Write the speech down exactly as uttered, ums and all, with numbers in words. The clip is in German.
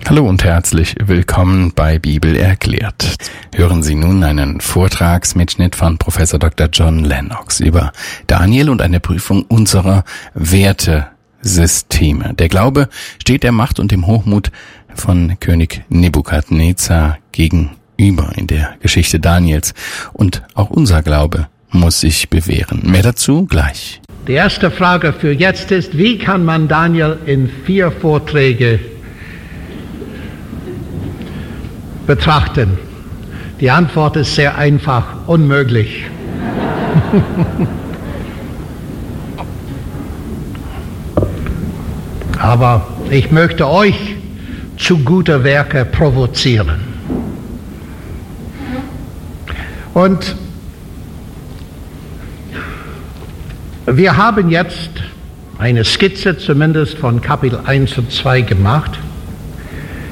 Hallo und herzlich willkommen bei Bibel erklärt. Hören Sie nun einen Vortragsmitschnitt von Professor Doktor John Lennox über Daniel und eine Prüfung unserer Wertesysteme. Der Glaube steht der Macht und dem Hochmut von König Nebukadnezar gegenüber in der Geschichte Daniels. Und auch unser Glaube muss sich bewähren. Mehr dazu gleich. Die erste Frage für jetzt ist, wie kann man Daniel in vier Vorträge betrachten? Die Antwort ist sehr einfach, unmöglich. Aber ich möchte euch zu guter Werke provozieren. Und wir haben jetzt eine Skizze zumindest von Kapitel eins und zwei gemacht.